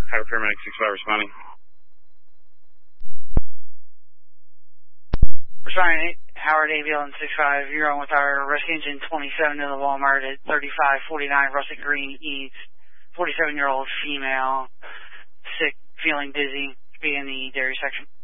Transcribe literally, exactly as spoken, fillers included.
Howard Paramedic six five responding. Responding eight, Howard A B L six five, you're on with our rescue engine twenty-seven in the Walmart at thirty-five forty-nine Russet Green East. forty-seven-year-old female, sick, feeling dizzy, be in the dairy section.